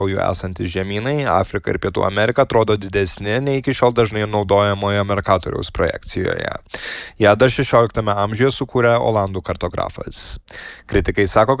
po jų esantys žemynai, Afrika ir Pietų Amerika, atrodo didesni nei iki šiol dažnai naudojamoje Mercatoriaus projekcijoje. Ją dar 16 amžiuje sukūrė olandų kartografas. Kritikai sako, kad